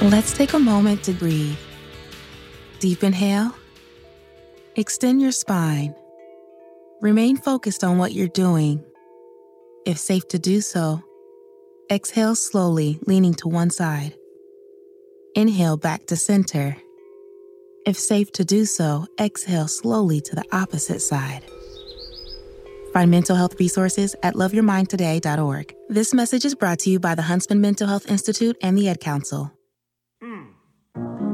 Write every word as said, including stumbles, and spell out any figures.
Let's take a moment to breathe. Deep inhale. Extend your spine. Remain focused on what you're doing. If safe to do so, exhale slowly, leaning to one side. Inhale back to center. If safe to do so, exhale slowly to the opposite side. Find mental health resources at love your mind today dot org. This message is brought to you by the Huntsman Mental Health Institute and the Ad Council.